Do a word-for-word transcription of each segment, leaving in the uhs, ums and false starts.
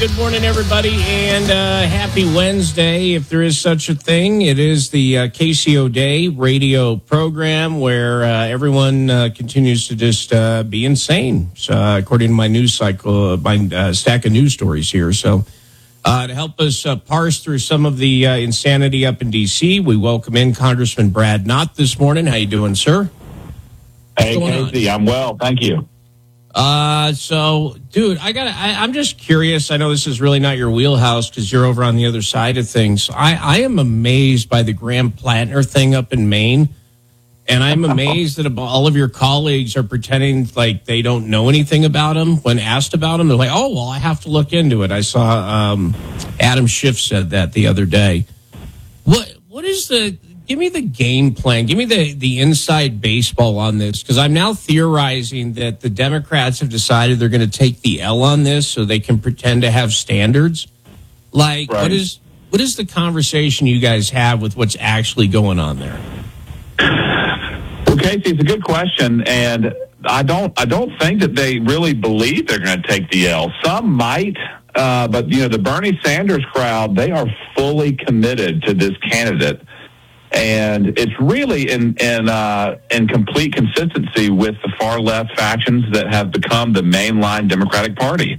Good morning, everybody, and uh, happy Wednesday, if there is such a thing. It is the uh, K C O Day radio program where uh, everyone uh, continues to just uh, be insane, so, uh, according to my news cycle, my uh, stack of news stories here. So uh, to help us uh, parse through some of the uh, insanity up in D C, we welcome in Congressman Brad Knott this morning. How you doing, sir? Hey, Casey, I'm well. Thank you. Uh, so, dude, I got. I'm just curious. I know this is really not your wheelhouse because you're over on the other side of things. I, I am amazed by the Graham Plattner thing up in Maine, and I'm amazed that all of your colleagues are pretending like they don't know anything about him. When asked about him, they're like, "Oh, well, I have to look into it." I saw um, Adam Schiff said that the other day. What What is the? Give me the game plan. Give me the, the inside baseball on this, because I'm now theorizing that the Democrats have decided they're going to take the L on this so they can pretend to have standards. Like, right. what is what is the conversation you guys have with what's actually going on there? Well, Casey, it's a good question, and I don't I don't think that they really believe they're going to take the L. Some might, uh, but you know, the Bernie Sanders crowd, they are fully committed to this candidate. And it's really in in, uh, in complete consistency with the far left factions that have become the mainline Democratic Party.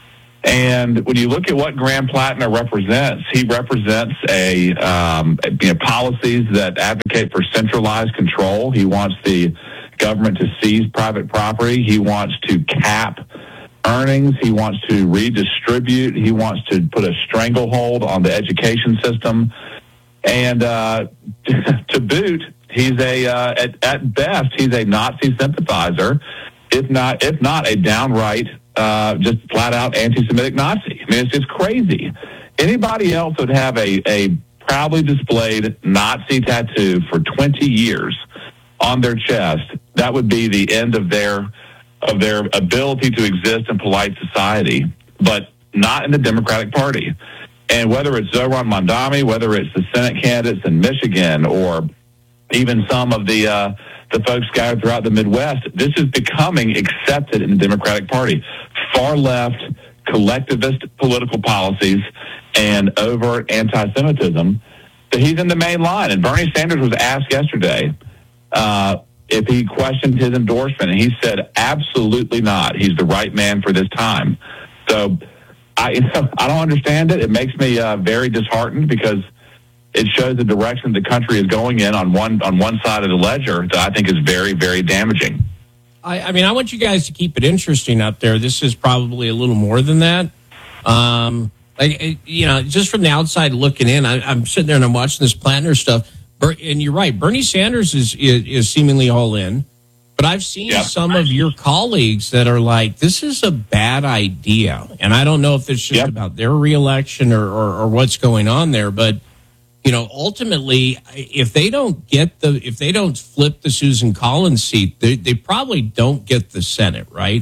And when you look at what Graham Plattner represents, he represents a um, you know, policies that advocate for centralized control. He wants the government to seize private property. He wants to cap earnings. He wants to redistribute. He wants to put a stranglehold on the education system. And uh, to boot, he's a uh, at, at best he's a Nazi sympathizer, if not if not a downright uh, just flat out anti-Semitic Nazi. I mean, it's just crazy. Anybody else would have a a proudly displayed Nazi tattoo for twenty years on their chest. That would be the end of their of their ability to exist in polite society, but not in the Democratic Party. And whether it's Zohran Mamdani, whether it's the Senate candidates in Michigan, or even some of the uh, the folks scattered throughout the Midwest, this is becoming accepted in the Democratic Party. Far left, collectivist political policies, and overt anti-Semitism. So he's in the main line. And Bernie Sanders was asked yesterday uh, if he questioned his endorsement, and he said absolutely not. He's the right man for this time. So I, you know, I don't understand it. It makes me uh, very disheartened because it shows the direction the country is going in on one on one side of the ledger that I think is very, very damaging. I, I mean, I want you guys to keep it interesting out there. This is probably a little more than that. Um, like, you know, just from the outside looking in, I, I'm sitting there and I'm watching this Plattner stuff. And you're right, Bernie Sanders is is, is seemingly all in. But I've seen yeah. some of your colleagues that are like, this is a bad idea. And I don't know if it's just yep. about their reelection or, or, or what's going on there. But, you know, ultimately, if they don't get the, if they don't flip the Susan Collins seat, they, they probably don't get the Senate, right?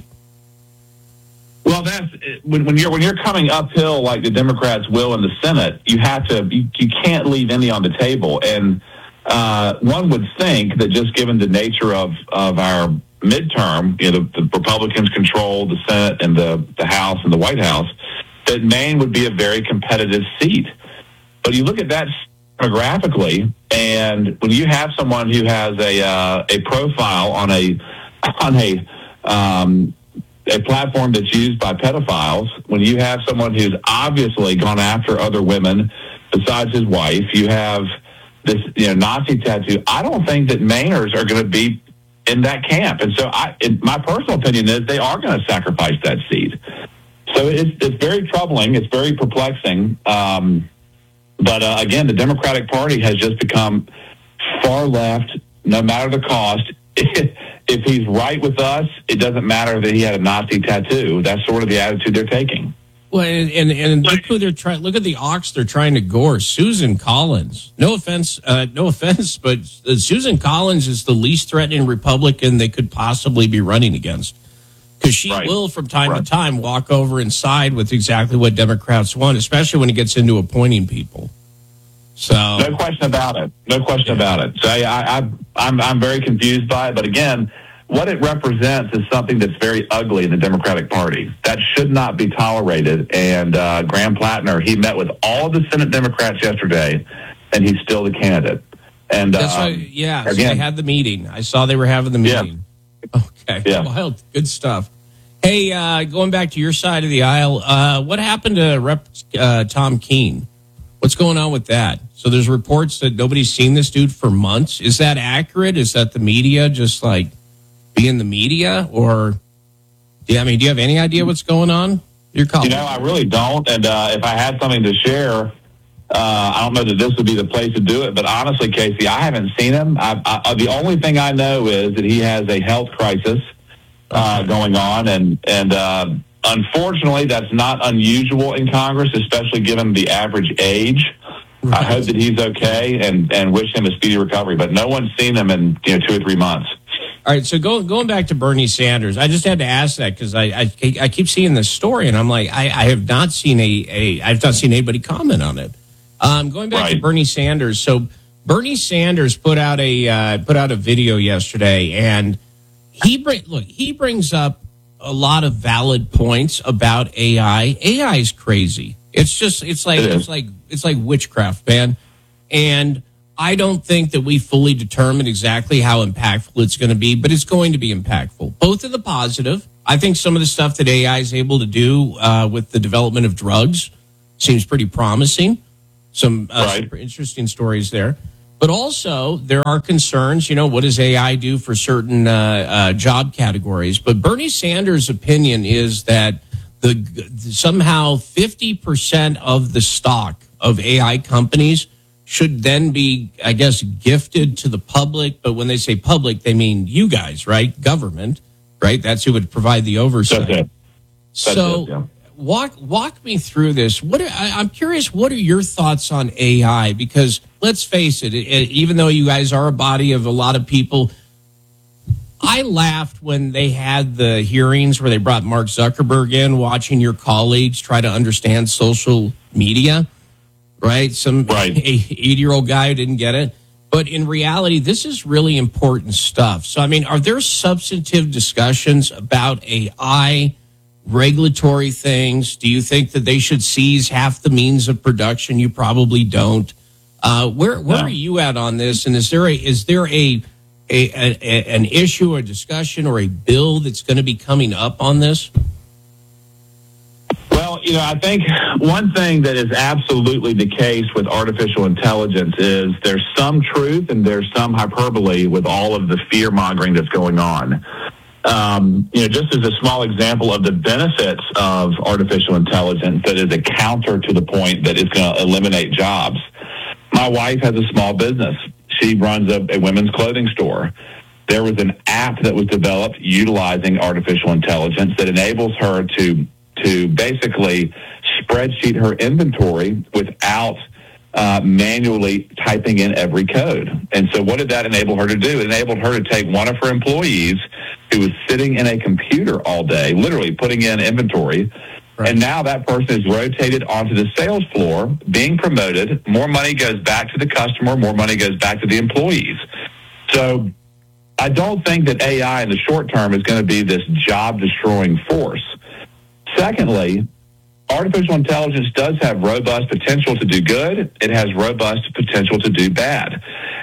Well, that's when, when you're when you're coming uphill like the Democrats will in the Senate, you have to, you, you can't leave any on the table. And Uh, one would think that just given the nature of, of our midterm, you know, the, the Republicans control the Senate and the, the House and the White House, that Maine would be a very competitive seat. But you look at that demographically, and when you have someone who has a uh, a profile on a on a um, a platform that's used by pedophiles, when you have someone who's obviously gone after other women besides his wife, you have this, you know, Nazi tattoo. I don't think that Mainers are going to be in that camp. And so I, in, my personal opinion is they are going to sacrifice that seat. So it's, it's very troubling. It's very perplexing. Um, but uh, again, the Democratic Party has just become far left, no matter the cost. If he's right with us, it doesn't matter that he had a Nazi tattoo. That's sort of the attitude they're taking. Well, and, and, and look who they're trying. Look at the ox they're trying to gore. Susan Collins. No offense, uh, no offense, but uh, Susan Collins is the least threatening Republican they could possibly be running against, because she right. will, from time right. to time, walk over and side with exactly what Democrats want, especially when it gets into appointing people. So no question about it. No question yeah. about it. So I, I, I'm I'm very confused by it. But again, what it represents is something that's very ugly in the Democratic Party. That should not be tolerated. And uh, Graham Plattner, he met with all of the Senate Democrats yesterday, and he's still the candidate. And That's um, why, yeah, again, so they had the meeting. I saw they were having the meeting. Yeah. Okay, yeah. Wild, good stuff. Hey, uh, going back to your side of the aisle, uh, what happened to Rep uh, Tom Keene? What's going on with that? So there's reports that nobody's seen this dude for months. Is that accurate? Is that the media just like being the media? Or, yeah, I mean, do you have any idea what's going on? Your You know, I really don't. And uh, if I had something to share, uh, I don't know that this would be the place to do it. But honestly, Casey, I haven't seen him. I, I, the only thing I know is that he has a health crisis uh, okay. going on. And, and uh, unfortunately, that's not unusual in Congress, especially given the average age. Right. I hope that he's okay and, and wish him a speedy recovery. But no one's seen him in you know two or three months. All right, so go, going back to Bernie Sanders, I just had to ask that because I, I I keep seeing this story and I'm like I, I have not seen a, a I've not seen anybody comment on it. Um, going back right. to Bernie Sanders, so Bernie Sanders put out a uh, put out a video yesterday, and he bring look he brings up a lot of valid points about A I. A I is crazy. It's just it's like it it's like it's like witchcraft, man, and I don't think that we fully determine exactly how impactful it's going to be, but it's going to be impactful. Both of the positive. I think some of the stuff that A I is able to do uh, with the development of drugs seems pretty promising. Some uh, right. super interesting stories there. But also, there are concerns, you know, what does A I do for certain uh, uh, job categories? But Bernie Sanders' opinion is that the somehow fifty percent of the stock of A I companies should then be, I guess, gifted to the public. But when they say public, they mean you guys, right? Government, right? That's who would provide the oversight. That's it. That's so it, yeah. walk walk me through this. What are, I, I'm curious, what are your thoughts on A I? Because let's face it, it, it, even though you guys are a body of a lot of people, I laughed when they had the hearings where they brought Mark Zuckerberg in, watching your colleagues try to understand social media, right? Some right. eighty-year-old guy who didn't get it. But in reality, this is really important stuff. So, I mean, are there substantive discussions about A I, regulatory things? Do you think that they should seize half the means of production? You probably don't. Uh, where where no. are you at on this? And is there a is there a, a, a, a an issue, a discussion, or a bill that's going to be coming up on this? Well, you know, I think one thing that is absolutely the case with artificial intelligence is there's some truth and there's some hyperbole with all of the fear mongering that's going on. Um, you know, just as a small example of the benefits of artificial intelligence that is a counter to the point that it's going to eliminate jobs. My wife has a small business. She runs a, a women's clothing store. There was an app that was developed utilizing artificial intelligence that enables her to to basically spreadsheet her inventory without uh, manually typing in every code. And so what did that enable her to do? It enabled her to take one of her employees who was sitting in a computer all day, literally putting in inventory, right. And now that person is rotated onto the sales floor, being promoted. More money goes back to the customer, more money goes back to the employees. So I don't think that A I in the short term is going to be this job-destroying force. Secondly, artificial intelligence does have robust potential to do good. It has robust potential to do bad.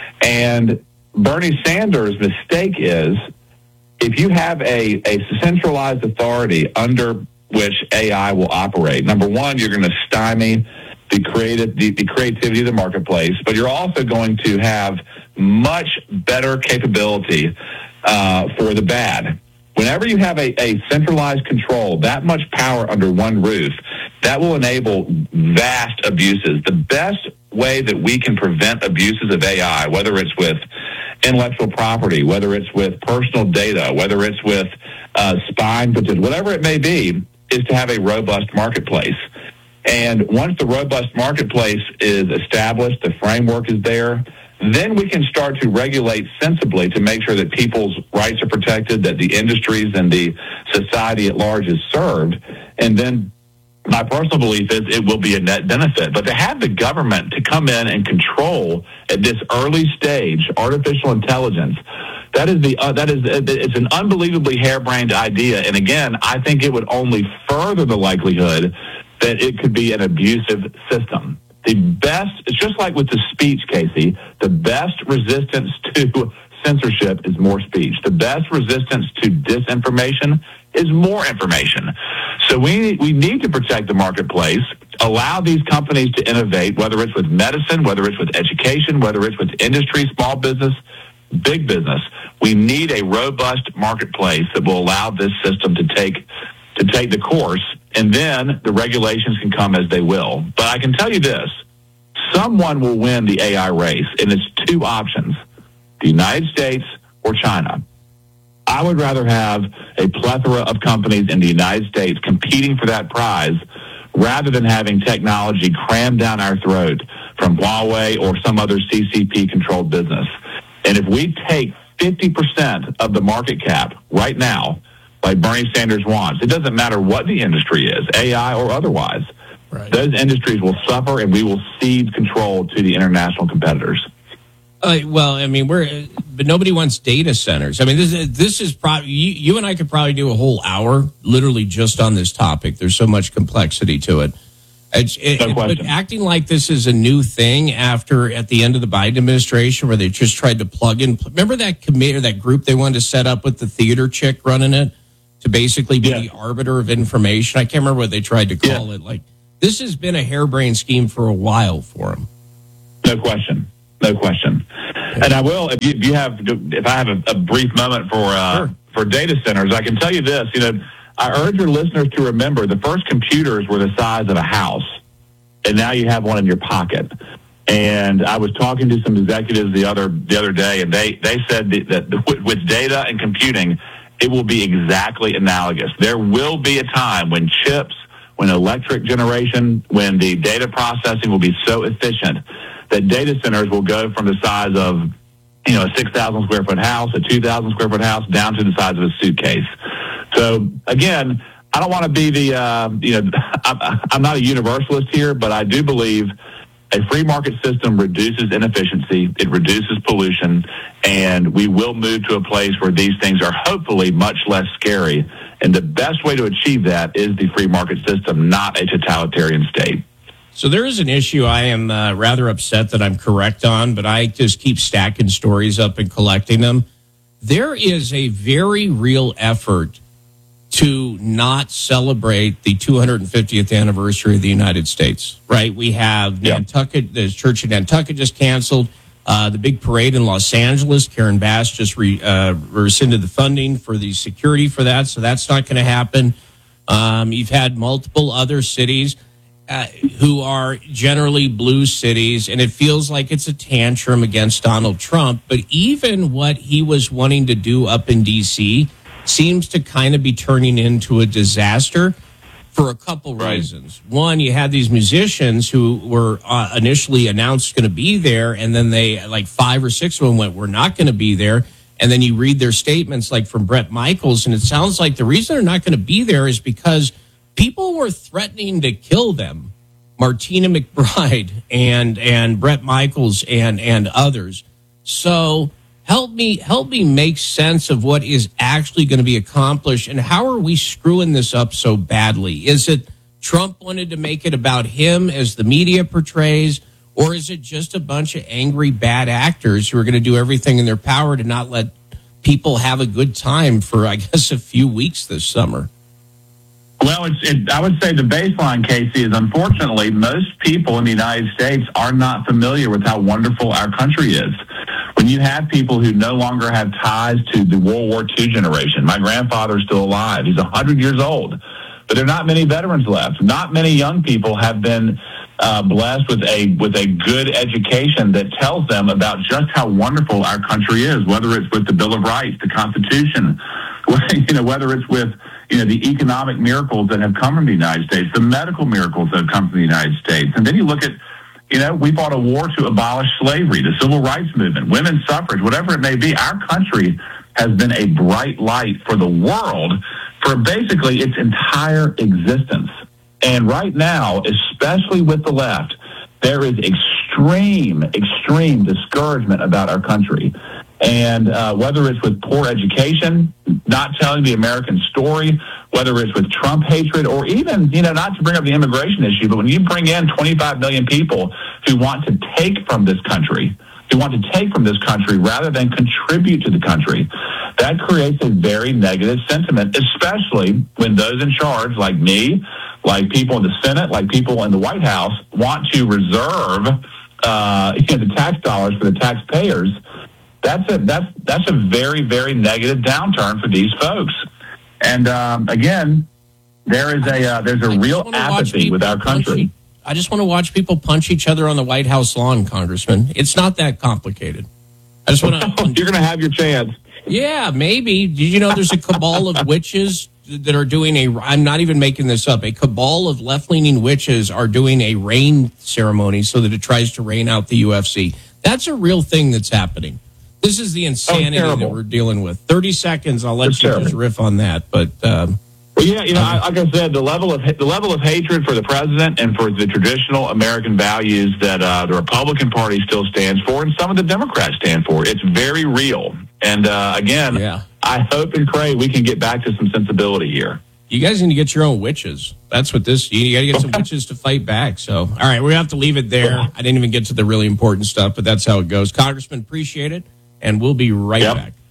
And Bernie Sanders' mistake is if you have a, a centralized authority under which A I will operate, number one, you're going to stymie the, creative, the, the creativity of the marketplace, but you're also going to have much better capability uh, for the bad. Whenever you have a, a centralized control, that much power under one roof, that will enable vast abuses. The best way that we can prevent abuses of A I, whether it's with intellectual property, whether it's with personal data, whether it's with uh, spying potential, whatever it may be, is to have a robust marketplace. And once the robust marketplace is established, the framework is there, then we can start to regulate sensibly to make sure that people's rights are protected, that the industries and the society at large is served. And then my personal belief is it will be a net benefit. But to have the government to come in and control at this early stage artificial intelligence That is the uh, that is it's an unbelievably harebrained idea, and again, I think it would only further the likelihood that it could be an abusive system. The best, it's just like with the speech, Casey. The best resistance to censorship is more speech. The best resistance to disinformation is more information. So we we need to protect the marketplace, allow these companies to innovate, whether it's with medicine, whether it's with education, whether it's with industry, small business, big business. We need a robust marketplace that will allow this system to take to take the course, and then the regulations can come as they will. But I can tell you this, someone will win the A I race, and it's two options, the United States or China. I would rather have a plethora of companies in the United States competing for that prize rather than having technology crammed down our throat from Huawei or some other C C P-controlled business. And if we take fifty percent of the market cap right now, like Bernie Sanders wants, it doesn't matter what the industry is, A I or otherwise, right, those industries will suffer and we will cede control to the international competitors. Uh, well, I mean, we're, but nobody wants data centers. I mean, this is, this is probably, you, you and I could probably do a whole hour literally just on this topic. There's so much complexity to it. It's, it, no it but acting like this is a new thing after at the end of the Biden administration where they just tried to plug in. Remember that committee or that group they wanted to set up with the theater chick running it to basically be yeah. the arbiter of information? I can't remember what they tried to call yeah. it. Like, this has been a harebrained scheme for a while for them. No question. No question. Yeah. And I will, if you, if you have, if I have a, a brief moment for uh, sure. for data centers, I can tell you this. You know, I urge your listeners to remember the first computers were the size of a house, and now you have one in your pocket. And I was talking to some executives the other the other day, and they they said that, that with data and computing, it will be exactly analogous. There will be a time when chips, when electric generation, when the data processing will be so efficient that data centers will go from the size of, you know, a six thousand square foot house, a two thousand square foot house, down to the size of a suitcase. So again, I don't want to be the, uh, you know, I'm, I'm not a universalist here, but I do believe a free market system reduces inefficiency, it reduces pollution, and we will move to a place where these things are hopefully much less scary. And the best way to achieve that is the free market system, not a totalitarian state. So there is an issue I am uh, rather upset that I'm correct on, but I just keep stacking stories up and collecting them. There is a very real effort to not celebrate the two hundred fiftieth anniversary of the United States, right? We have yep. Nantucket, the Church of Nantucket just canceled. Uh, the big parade in Los Angeles, Karen Bass just re, uh, rescinded the funding for the security for that, so that's not going to happen. Um, you've had multiple other cities uh, who are generally blue cities, and it feels like it's a tantrum against Donald Trump. But even what he was wanting to do up in D C seems to kind of be turning into a disaster for a couple right. reasons. One, you had these musicians who were uh, initially announced going to be there, and then they, like five or six of them went, we're not going to be there. And then you read their statements like from Bret Michaels, and it sounds like the reason they're not going to be there is because people were threatening to kill them. Martina McBride and and Bret Michaels and and others. So help me help me make sense of what is actually going to be accomplished, and how are we screwing this up so badly? Is it Trump wanted to make it about him as the media portrays, or is it just a bunch of angry bad actors who are going to do everything in their power to not let people have a good time for, I guess, a few weeks this summer? Well, it's, it, I would say the baseline, Casey, is unfortunately most people in the United States are not familiar with how wonderful our country is. When you have people who no longer have ties to the World War Two generation, my grandfather's still alive. He's one hundred years old. But there are not many veterans left. Not many young people have been uh, blessed with a with a good education that tells them about just how wonderful our country is, whether it's with the Bill of Rights, the Constitution, you know, whether it's with you know, the economic miracles that have come from the United States, the medical miracles that have come from the United States. And then you look at, you know, we fought a war to abolish slavery, the civil rights movement, women's suffrage, whatever it may be. Our country has been a bright light for the world for basically its entire existence. And right now, especially with the left, there is extreme, extreme discouragement about our country. And uh, whether it's with poor education, not telling the American story, whether it's with Trump hatred, or even, you know, not to bring up the immigration issue, but when you bring in twenty-five million people who want to take from this country, who want to take from this country rather than contribute to the country, that creates a very negative sentiment, especially when those in charge, like me, like people in the Senate, like people in the White House, want to reserve uh, you know, the tax dollars for the taxpayers. That's a that's that's a very, very negative downturn for these folks. And um, again, there is a uh, there's a real apathy with our country. I just want to watch people punch each other on the White House lawn, Congressman. It's not that complicated. I just want to. You're going to have your chance. Yeah, maybe. Did you know there's a cabal of witches that are doing a, I'm not even making this up, a cabal of left-leaning witches are doing a rain ceremony so that it tries to rain out the U F C. That's a real thing that's happening. This is the insanity oh, that we're dealing with. thirty seconds, I'll let it's you terrible. just riff on that. But um, well, yeah, you know, I, like I said, the level of the level of hatred for the president and for the traditional American values that uh, the Republican Party still stands for, and some of the Democrats stand for, it's very real. And uh, again, yeah. I hope and pray we can get back to some sensibility here. You guys need to get your own witches. That's what this, you got to get some witches to fight back. So, all right, we're going to have to leave it there. I didn't even get to the really important stuff, but that's how it goes. Congressman, appreciate it. And we'll be right yep. back.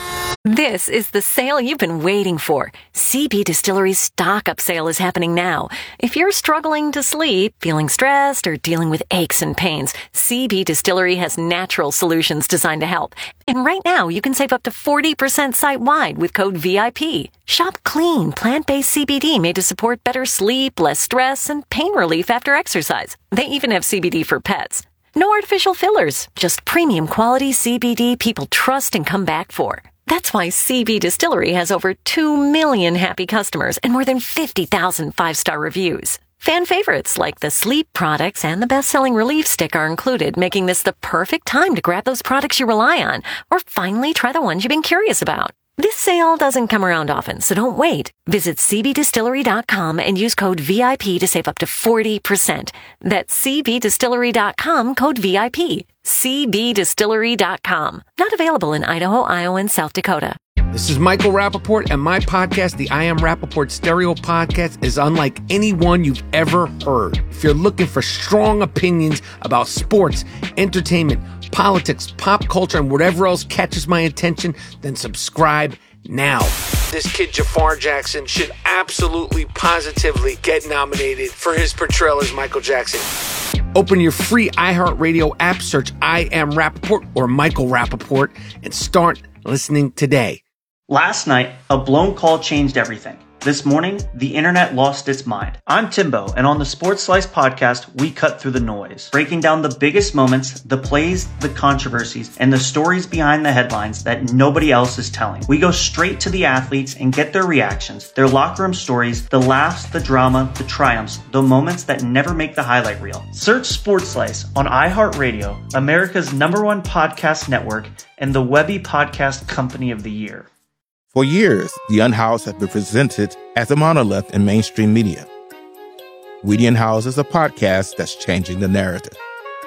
This is the sale you've been waiting for. C B Distillery's stock up sale is happening now. If you're struggling to sleep, feeling stressed, or dealing with aches and pains, C B Distillery has natural solutions designed to help. And right now, you can save up to forty percent site-wide with code V I P. Shop clean, plant-based C B D made to support better sleep, less stress, and pain relief after exercise. They even have C B D for pets. No artificial fillers, just premium quality C B D people trust and come back for. That's why C B Distillery has over two million happy customers and more than fifty thousand five-star reviews. Fan favorites like the sleep products and the best-selling Relief Stick are included, making this the perfect time to grab those products you rely on or finally try the ones you've been curious about. This sale doesn't come around often, so don't wait. Visit C B distillery dot com and use code V I P to save up to forty percent. That's C B distillery dot com, code V I P. C B distillery dot com. Not available in Idaho, Iowa, and South Dakota. This is Michael Rappaport, and my podcast, the I Am Rappaport Stereo Podcast, is unlike any one you've ever heard. If you're looking for strong opinions about sports, entertainment, politics, pop culture, and whatever else catches my attention, then subscribe now. This kid Jafar Jackson should absolutely, positively get nominated for his portrayal as Michael Jackson. Open your free iHeartRadio app, search I Am Rappaport or Michael Rappaport, and start listening today. Last night, a blown call changed everything. This morning, the internet lost its mind. I'm Timbo, and on the Sports Slice podcast, we cut through the noise, breaking down the biggest moments, the plays, the controversies, and the stories behind the headlines that nobody else is telling. We go straight to the athletes and get their reactions, their locker room stories, the laughs, the drama, the triumphs, the moments that never make the highlight reel. Search Sports Slice on iHeartRadio, America's number one podcast network, and the Webby Podcast Company of the Year. For years, The Unhoused has been presented as a monolith in mainstream media. We The Unhoused is a podcast that's changing the narrative.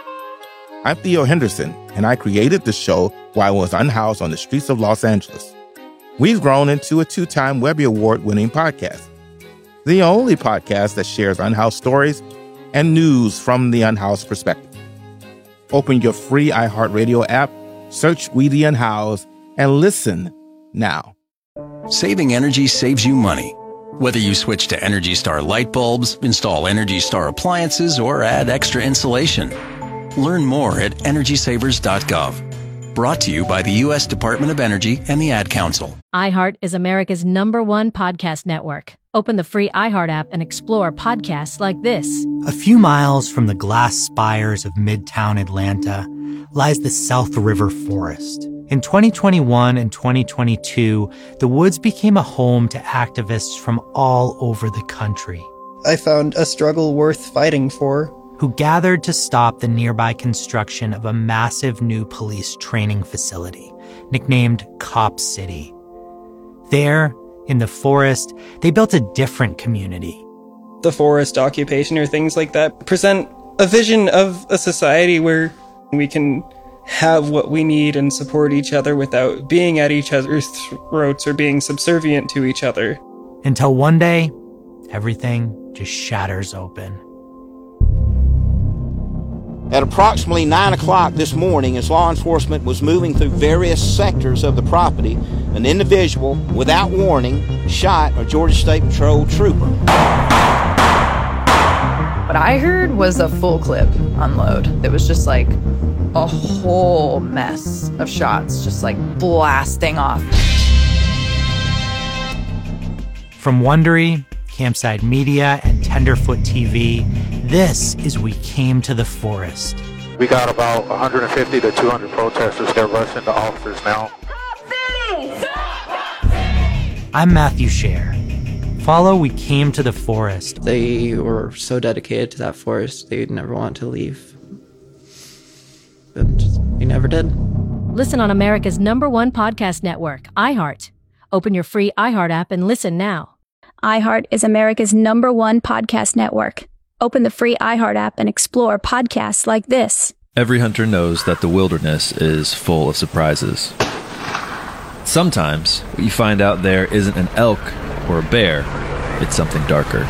I'm Theo Henderson, and I created the show while I was unhoused on the streets of Los Angeles. We've grown into a two-time Webby Award-winning podcast, the only podcast that shares unhoused stories and news from the unhoused perspective. Open your free iHeartRadio app, search We The Unhoused, and listen now. Saving energy saves you money. Whether you switch to Energy Star light bulbs, install Energy Star appliances, or add extra insulation. Learn more at energy savers dot gov. Brought to you by the U S Department of Energy and the Ad Council. iHeart is America's number one podcast network. Open the free iHeart app and explore podcasts like this. A few miles from the glass spires of Midtown Atlanta lies the South River Forest. In twenty twenty-one and twenty twenty-two, the woods became a home to activists from all over the country. I found a struggle worth fighting for. Who gathered to stop the nearby construction of a massive new police training facility, nicknamed Cop City. There, in the forest, they built a different community. The forest occupation or things like that present a vision of a society where we can have what we need and support each other without being at each other's throats or being subservient to each other. Until one day, everything just shatters open. At approximately nine o'clock this morning, as law enforcement was moving through various sectors of the property, an individual, without warning, shot a Georgia State Patrol trooper. What I heard was a full clip unload. It was just like a whole mess of shots just like blasting off. From Wondery, Campside Media, and Tenderfoot T V, this is We Came to the Forest. We got about one hundred fifty to two hundred protesters. They're rushing the officers now. I'm Matthew Scher. Follow We Came to the Forest. They were so dedicated to that forest, they'd never want to leave. But they never did. Listen on America's number one podcast network, iHeart. Open your free iHeart app and listen now. iHeart is America's number one podcast network. Open the free iHeart app and explore podcasts like this. Every hunter knows that the wilderness is full of surprises. Sometimes what you find out there isn't an elk or a bear, it's something darker.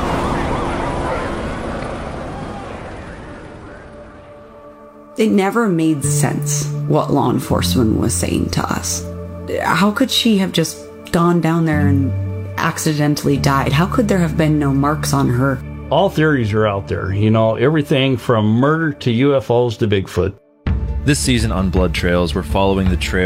It never made sense what law enforcement was saying to us. How could she have just gone down there and accidentally died? How could there have been no marks on her? All theories are out there, you know, everything from murder to U F Os to Bigfoot. This season on Blood Trails, we're following the trail